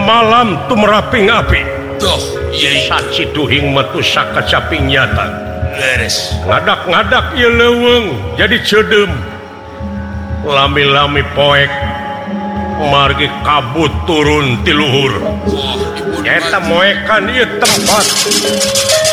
malam tumraping api. Saci duhing metu sakacaping nyata. Ngadak-ngadak ieu leuweung jadi cedem. Lami-lami poek margi kabut turun ti luhur. Eta moekan ieu tempat